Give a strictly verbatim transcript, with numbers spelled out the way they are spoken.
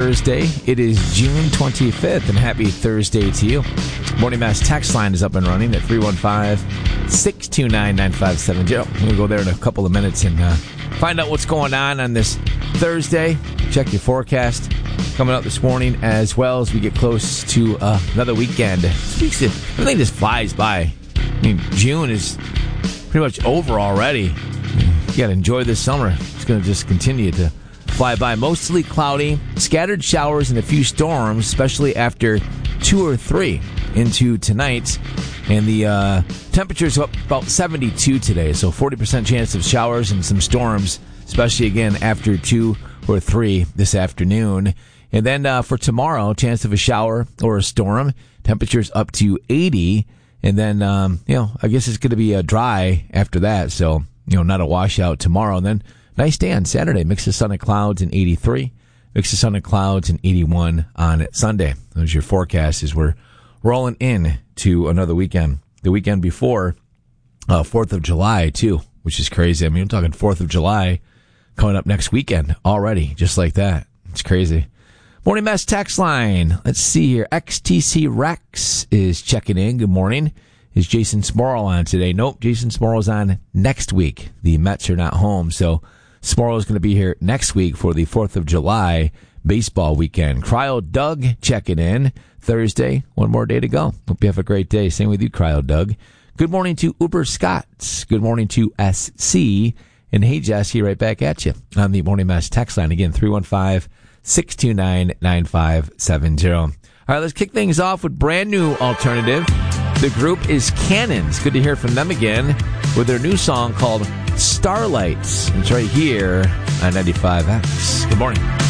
Thursday. It is June twenty-fifth, and happy Thursday to you. Morning Mass text line is up and running at three one five, six two nine, nine five seven zero. We'll go there in a couple of minutes and uh, find out what's going on on this Thursday. Check your forecast coming up this morning as well as we get close to uh, another weekend. Everything just flies by. I mean, June is pretty much over already. You got to enjoy this summer. It's going to just continue to fly by. Mostly cloudy, scattered showers and a few storms, especially after two or three into tonight. And the uh, temperature's up about seventy-two today, so forty percent chance of showers and some storms, especially again after two or three this afternoon. And then uh, for tomorrow, chance of a shower or a storm. Temperatures up to eighty. And then, um, you know, I guess it's going to be uh, dry after that. So, you know, not a washout tomorrow. And then nice day on Saturday. Mix of sun and clouds in eighty-three. Mix of sun and clouds in eighty-one on Sunday. Those are your forecasts as we're rolling in to another weekend. The weekend before, uh, fourth of July, too, which is crazy. I mean, I'm talking fourth of July coming up next weekend already, just like that. It's crazy. Morning Mess text line. Let's see here. X T C Rex is checking in. Good morning. Is Jason Smorrell on today? Nope. Jason Smorrell's on next week. The Mets are not home, so Smorrell is going to be here next week for the fourth of July baseball weekend. Cryo Doug checking in. Thursday. One more day to go. Hope you have a great day. Same with you, Cryo Doug. Good morning to Uber Scott. Good morning to S C. And hey, Jesse, right back at you on the Morning Mess text line. Again, three one five, six two nine, nine five seven zero. All right, let's kick things off with brand new alternative. The group is Cannons. Good to hear from them again with their new song called Starlights. It's right here on ninety-five X. Good morning.